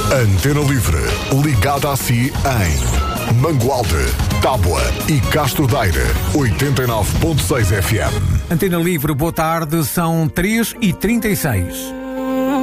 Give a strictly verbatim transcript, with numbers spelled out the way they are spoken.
Antena Livre, ligada a si em Mangualde, Tábua e Castro Daire, oitenta e nove ponto seis F M. Antena Livre, boa tarde, são três e trinta e seis.